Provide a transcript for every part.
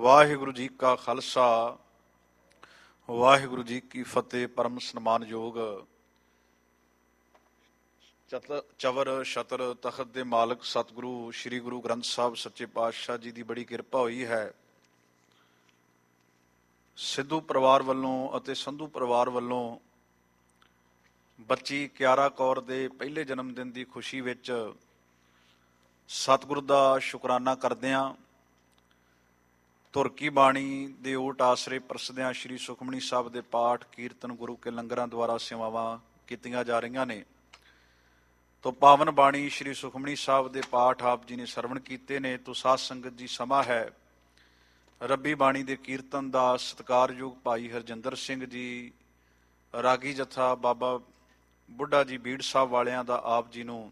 ਵਾਹਿਗੁਰੂ ਜੀ ਕਾ ਖਾਲਸਾ ਵਾਹਿਗੁਰੂ ਜੀ ਕੀ ਫਤਿਹ। ਪਰਮ ਸਨਮਾਨਯੋਗ ਚਵਰ ਛਤਰ ਤਖਤ ਦੇ ਮਾਲਕ ਸਤਿਗੁਰੂ ਸ੍ਰੀ ਗੁਰੂ ਗ੍ਰੰਥ ਸਾਹਿਬ ਸੱਚੇ ਪਾਤਸ਼ਾਹ ਜੀ ਦੀ ਬੜੀ ਕਿਰਪਾ ਹੋਈ ਹੈ। ਸਿੱਧੂ ਪਰਿਵਾਰ ਵੱਲੋਂ ਅਤੇ ਸੰਧੂ ਪਰਿਵਾਰ ਵੱਲੋਂ ਬੱਚੀ ਕਿਆਰਾ ਕੌਰ ਦੇ ਪਹਿਲੇ ਜਨਮ ਦਿਨ ਦੀ ਖੁਸ਼ੀ ਵਿੱਚ ਸਤਿਗੁਰੂ ਦਾ ਸ਼ੁਕਰਾਨਾ ਕਰਦਿਆਂ ਧੁਰ ਕੀ ਬਾਣੀ ਦੇ ਓਟ ਆਸਰੇ ਪਰਸਦਿਆਂ ਸ਼੍ਰੀ ਸੁਖਮਨੀ ਸਾਹਿਬ ਦੇ ਪਾਠ ਕੀਰਤਨ ਗੁਰੂ ਕੇ ਲੰਗਰਾਂ ਦੁਆਰਾ ਸੇਵਾਵਾਂ ਕੀਤੀਆਂ ਜਾ ਰਹੀਆਂ ਨੇ। ਤੋ ਪਾਵਨ ਬਾਣੀ ਸ਼੍ਰੀ ਸੁਖਮਨੀ ਸਾਹਿਬ ਦੇ ਪਾਠ ਆਪ ਜੀ ਨੇ ਸਰਵਣ ਕੀਤੇ ਨੇ। ਤੋ ਸਾਧ ਸੰਗਤ ਜੀ ਸਮਾਂ ਹੈ ਰੱਬੀ ਬਾਣੀ ਦੇ ਕੀਰਤਨ ਦਾ। ਸਤਿਕਾਰਯੋਗ ਭਾਈ ਹਰਜਿੰਦਰ ਸਿੰਘ ਜੀ ਰਾਗੀ ਜਥਾ ਬਾਬਾ ਬੁੱਢਾ ਜੀ ਬੀੜ ਸਾਹਿਬ ਵਾਲਿਆਂ ਦਾ ਆਪ ਜੀ ਨੂੰ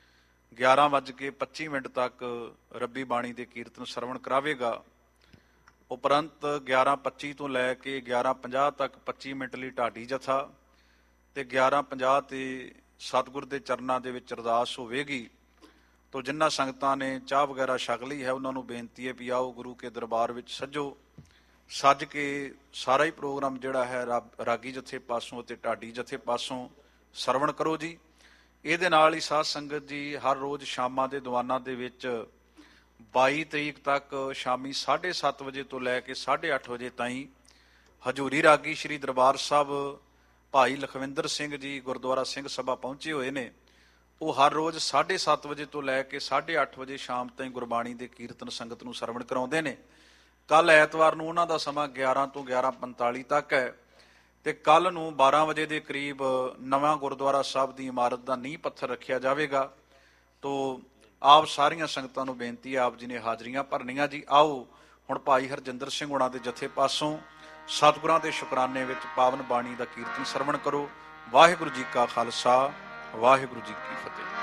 11:25 ਤੱਕ ਰੱਬੀ ਬਾਣੀ ਦੇ ਕੀਰਤਨ ਸਰਵਣ ਕਰਾਵੇਗਾ। ਉਪਰੰਤ 11:25 ਤੋਂ ਲੈ ਕੇ 11:50 ਤੱਕ 25 ਮਿੰਟ ਲਈ ਢਾਡੀ ਜਥਾ ਤੇ 11:50 ਤੇ ਸਤਿਗੁਰ ਦੇ ਚਰਨਾਂ ਦੇ ਵਿੱਚ ਅਰਦਾਸ ਹੋਵੇਗੀ। ਤੋ ਜਿਨ੍ਹਾਂ ਸੰਗਤਾਂ ਨੇ ਚਾਹ ਵਗੈਰਾ ਛਕ ਲਈ ਹੈ ਉਹਨਾਂ ਨੂੰ ਬੇਨਤੀ ਹੈ ਵੀ ਆਓ ਗੁਰੂ ਕੇ ਦਰਬਾਰ ਵਿੱਚ ਸੱਜੋ। ਸੱਜ ਕੇ ਸਾਰਾ ਹੀ ਪ੍ਰੋਗਰਾਮ ਜਿਹੜਾ ਹੈ ਰਾਗੀ ਜਥੇ ਪਾਸੋਂ ਅਤੇ ਢਾਡੀ ਜਥੇ ਪਾਸੋਂ ਸਰਵਣ ਕਰੋ ਜੀ। ਇਹਦੇ ਨਾਲ ਹੀ ਸਾਧ ਸੰਗਤ ਜੀ ਹਰ ਰੋਜ਼ ਸ਼ਾਮਾਂ ਦੇ ਦੀਵਾਨਾਂ ਦੇ ਵਿੱਚ 22 ਤਰੀਕ ਤੱਕ ਸ਼ਾਮੀ 7:30 ਵਜੇ ਤੋਂ ਲੈ ਕੇ 8:30 ਵਜੇ ਤਾਈਂ ਹਜ਼ੂਰੀ ਰਾਗੀ ਸ਼੍ਰੀ ਦਰਬਾਰ ਸਾਹਿਬ ਭਾਈ ਲਖਵਿੰਦਰ ਸਿੰਘ ਜੀ ਗੁਰਦੁਆਰਾ ਸਿੰਘ ਸਭਾ ਪਹੁੰਚੇ ਹੋਏ ਨੇ। ਉਹ ਹਰ ਰੋਜ਼ 7:30 ਵਜੇ ਤੋਂ ਲੈ ਕੇ 8:30 ਵਜੇ ਸ਼ਾਮ ਤਾਈਂ ਗੁਰਬਾਣੀ ਦੇ ਕੀਰਤਨ ਸੰਗਤ ਨੂੰ ਸਰਵਣ ਕਰਾਉਂਦੇ ਨੇ। ਕੱਲ ਐਤਵਾਰ ਨੂੰ ਉਹਨਾਂ ਦਾ ਸਮਾਂ 11 ਤੋਂ 11:45 ਤੱਕ ਹੈ ਤੇ ਕੱਲ ਨੂੰ 12 ਵਜੇ ਦੇ ਕਰੀਬ ਨਵਾਂ ਗੁਰਦੁਆਰਾ ਸਾਹਿਬ ਦੀ ਇਮਾਰਤ ਦਾ ਨੀਂਹ ਪੱਥਰ ਰੱਖਿਆ ਜਾਵੇਗਾ। ਤੋ ਆਪ ਸਾਰੀਆਂ ਸੰਗਤਾਂ ਨੂੰ ਬੇਨਤੀ ਹੈ ਆਪ ਜੀ ਨੇ ਹਾਜ਼ਰੀਆਂ ਭਰਨੀਆਂ ਜੀ। ਆਓ ਹੁਣ ਭਾਈ ਹਰਜਿੰਦਰ ਸਿੰਘ ਹੋਣਾ ਦੇ ਜਥੇ ਪਾਸੋਂ ਸਤਿਗੁਰਾਂ ਦੇ ਸ਼ੁਕਰਾਨੇ ਵਿੱਚ ਪਾਵਨ ਬਾਣੀ ਦਾ ਕੀਰਤਨ ਸਰਵਣ ਕਰੋ। ਵਾਹਿਗੁਰੂ ਜੀ ਕਾ ਖਾਲਸਾ ਵਾਹਿਗੁਰੂ ਜੀ ਕੀ ਫਤਿਹ।